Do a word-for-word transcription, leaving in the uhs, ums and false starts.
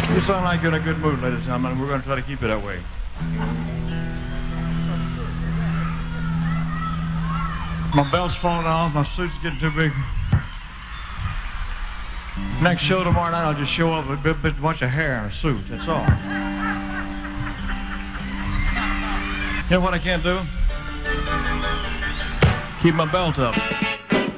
You sound like you're in a good mood, ladies and gentlemen, and we're going to try to keep it that way. My belt's falling off, my suit's getting too big. Next show tomorrow night, I'll just show up with a big bunch of hair and a suit, that's all. You know what I can't do? Keep my belt up.